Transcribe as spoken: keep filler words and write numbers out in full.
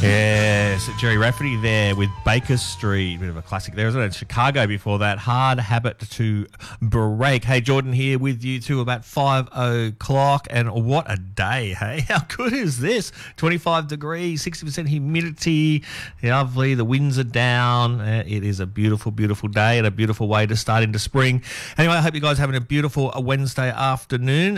Yes, Jerry Rafferty there with Baker Street. Bit of a classic there, isn't it? Chicago before that. Hard Habit to Break. Hey, Jordan here with you till about five o'clock. And what a day, hey? How good is this? twenty-five degrees, sixty percent humidity. Lovely. The winds are down. Uh, it is a beautiful, beautiful day and a beautiful way to start into spring. Anyway, I hope you guys are having a beautiful Wednesday afternoon.